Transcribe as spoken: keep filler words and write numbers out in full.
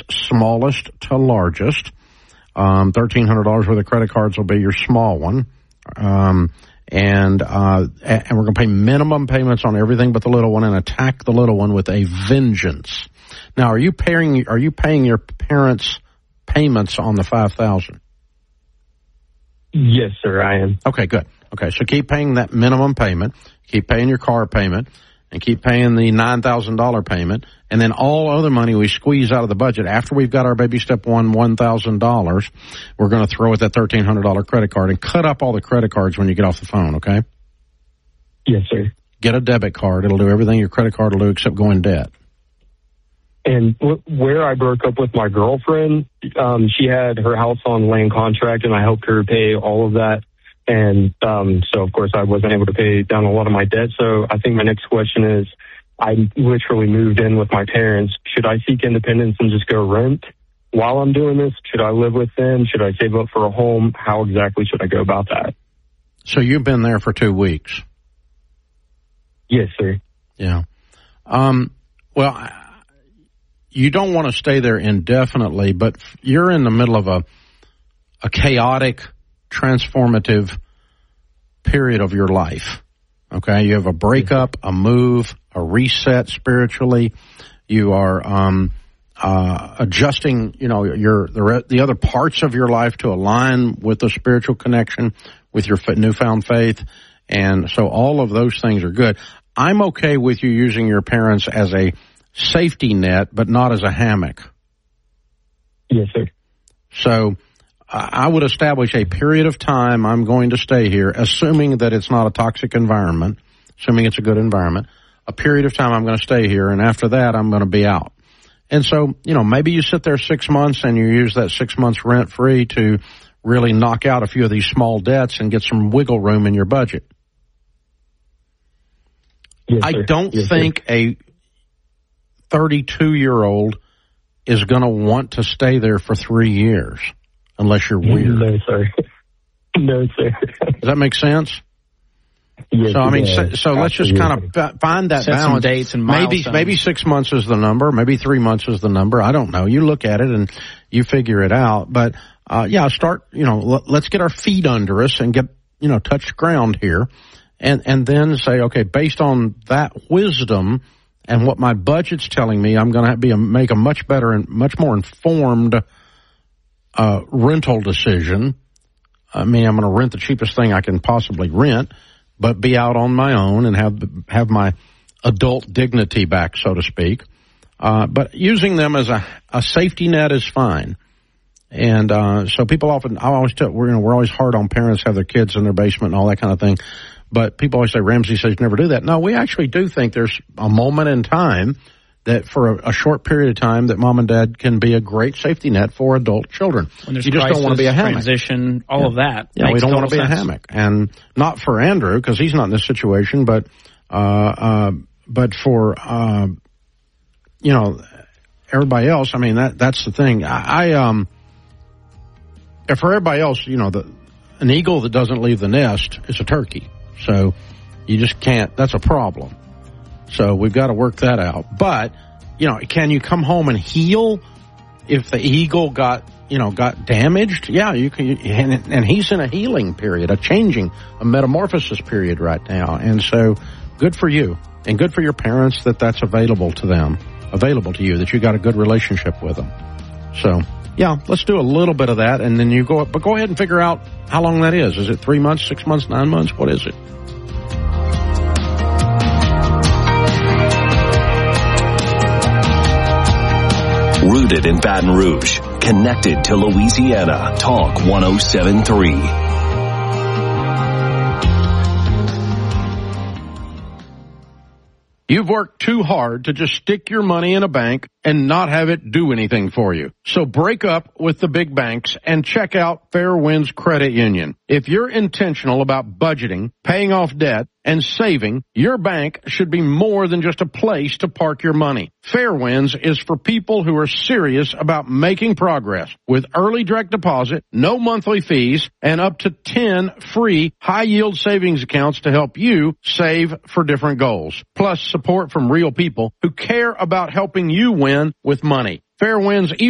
smallest to largest. Um, thirteen hundred dollars worth of credit cards will be your small one. Um, and, uh, and we're going to pay minimum payments on everything but the little one and attack the little one with a vengeance. Now, are you paying, are you paying your parents' payments on the five thousand? Yes, sir, I am. Okay, good. Okay, so keep paying that minimum payment, keep paying your car payment, and keep paying the nine thousand dollars payment, and then all other money we squeeze out of the budget. After we've got our baby step one, one thousand dollars, we're going to throw at that thirteen hundred dollars credit card and cut up all the credit cards when you get off the phone, okay? Yes, sir. Get a debit card. It'll do everything your credit card will do except go in debt. And w- where I broke up with my girlfriend, um, she had her house on land contract, and I helped her pay all of that. And um, so, of course, I wasn't able to pay down a lot of my debt. So I think my next question is, I literally moved in with my parents. Should I seek independence and just go rent while I'm doing this? Should I live with them? Should I save up for a home? How exactly should I go about that? So you've been there for two weeks. Yes, sir. Yeah. Um, well, you don't want to stay there indefinitely, but you're in the middle of a a chaotic, transformative period of your life. Okay, you have a breakup, a move, a reset spiritually. You are um, uh, adjusting, you know, your the re- the other parts of your life to align with the spiritual connection with your f- newfound faith, and so all of those things are good. I'm okay with you using your parents as a safety net, but not as a hammock. Yes, sir. So I would establish a period of time I'm going to stay here, assuming that it's not a toxic environment, assuming it's a good environment, a period of time I'm going to stay here, and after that I'm going to be out. And so, you know, maybe you sit there six months and you use that six months rent-free to really knock out a few of these small debts and get some wiggle room in your budget. Yes, I sir. don't yes, think sir. a thirty-two-year-old is going to want to stay there for three years. Unless you're weird. No, sir. No, sir. Does that make sense? Yes, so, I mean, yeah, so, so let's just kind of f- find that Set balance. some dates and maybe, milestones. maybe six months is the number. Maybe three months is the number. I don't know. You look at it and you figure it out. But, uh, yeah, start, you know, l- let's get our feet under us and get, you know, touch ground here. And, and then say, okay, based on that wisdom and what my budget's telling me, I'm going to be a, make a much better and much more informed Uh, rental decision. I mean, I'm going to rent the cheapest thing I can possibly rent, but be out on my own and have have my adult dignity back, so to speak. Uh, but using them as a, a safety net is fine. And uh, so people often, I always tell, we're, you know, we're always hard on parents have their kids in their basement and all that kind of thing. But people always say, Ramsey says never do that. No, we actually do think there's a moment in time that for a, a short period of time that mom and dad can be a great safety net for adult children. When there's you just crisis, don't want to be a hammock. Transition, all yeah. of that. Yeah, we don't want to be sense. a hammock. And not for Andrew, because he's not in this situation, but uh, uh, but for, uh, you know, everybody else, I mean, that that's the thing. I, I um, and for everybody else, you know, the an eagle that doesn't leave the nest is a turkey. So you just can't, that's a problem. So we've got to work that out. But, you know, can you come home and heal if the eagle got, you know, got damaged? Yeah, you can. And, and he's in a healing period, a changing, a metamorphosis period right now. And so good for you and good for your parents that that's available to them, available to you, that you got a good relationship with them. So, yeah, let's do a little bit of that. And then you go up, but go ahead and figure out how long that is. Is it three months, six months, nine months? What is it? Rooted in Baton Rouge, connected to Louisiana. Talk one oh seven point three. You've worked too hard to just stick your money in a bank and not have it do anything for you. So break up with the big banks and check out Fairwinds Credit Union. If you're intentional about budgeting, paying off debt, and saving, your bank should be more than just a place to park your money. Fairwinds is for people who are serious about making progress with early direct deposit, no monthly fees, and up to ten free high-yield savings accounts to help you save for different goals. Plus support from real people who care about helping you win with money. Fairwinds